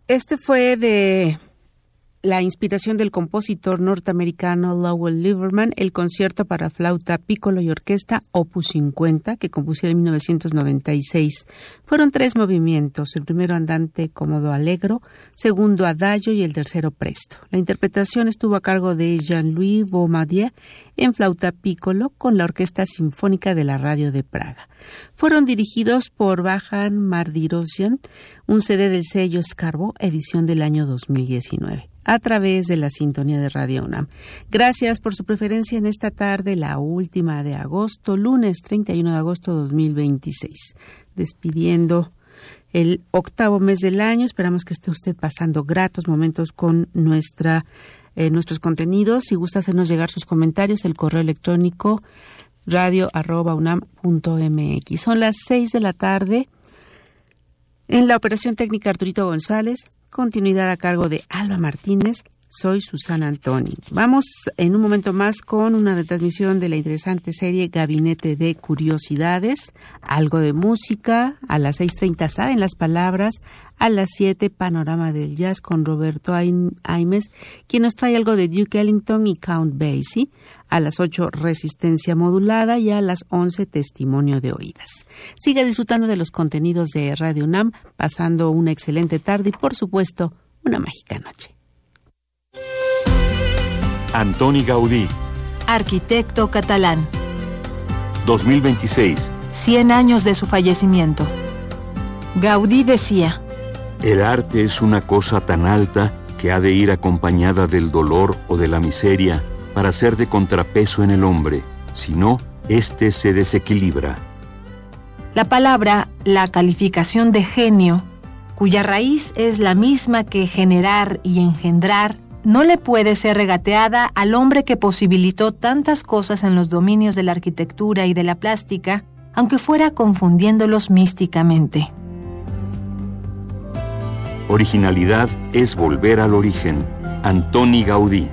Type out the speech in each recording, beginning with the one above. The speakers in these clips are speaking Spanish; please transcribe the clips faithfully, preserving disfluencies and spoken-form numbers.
Este fue de la inspiración del compositor norteamericano Lowell Lieberman, el concierto para flauta, pícolo y orquesta opus cincuenta, que compusiera en mil novecientos noventa y seis. Fueron tres movimientos, el primero andante cómodo allegro, segundo adagio y el tercero presto. La interpretación estuvo a cargo de Jean-Louis Baumadier en flauta pícolo con la Orquesta Sinfónica de la Radio de Praga. Fueron dirigidos por Vahan Mardirosyan, un C D del sello Scarbo, edición del año dos mil diecinueve. A través de la sintonía de Radio UNAM. Gracias por su preferencia en esta tarde, la última de agosto, lunes treinta y uno de agosto de dos mil veintiséis. Despidiendo el octavo mes del año, esperamos que esté usted pasando gratos momentos con nuestra, eh, nuestros contenidos. Si gusta hacernos llegar sus comentarios, el correo electrónico radio arroba unam punto mx. Son las seis de la tarde. En la operación técnica Arturito González, continuidad a cargo de Alba Martínez. Soy Susana Antoni. Vamos en un momento más con una retransmisión de la interesante serie Gabinete de Curiosidades, algo de música. A las seis treinta Saben las Palabras, a las siete Panorama del Jazz con Roberto Aimes, quien nos trae algo de Duke Ellington y Count Basie. A las ocho Resistencia Modulada y a las once Testimonio de Oídas. Siga disfrutando de los contenidos de Radio UNAM, pasando una excelente tarde y, por supuesto, una mágica noche. Antoni Gaudí, arquitecto catalán. dos mil veintiséis. cien años de su fallecimiento. Gaudí decía: el arte es una cosa tan alta que ha de ir acompañada del dolor o de la miseria para ser de contrapeso en el hombre, si no, éste se desequilibra. La palabra, la calificación de genio, cuya raíz es la misma que generar y engendrar, no le puede ser regateada al hombre que posibilitó tantas cosas en los dominios de la arquitectura y de la plástica, aunque fuera confundiéndolos místicamente. Originalidad es volver al origen. Antoni Gaudí.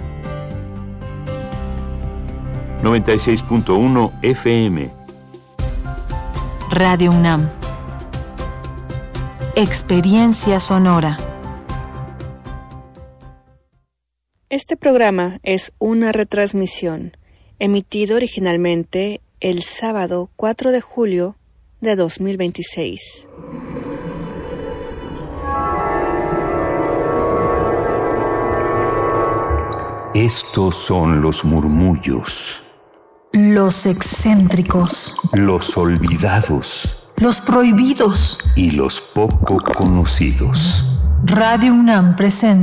noventa y seis punto uno F M. Radio UNAM. Experiencia sonora. Este programa es una retransmisión, emitido originalmente el sábado cuatro de julio de dos mil veintiséis. Estos son los murmullos. Los excéntricos. Los olvidados. Los prohibidos. Y los poco conocidos. Radio UNAM presenta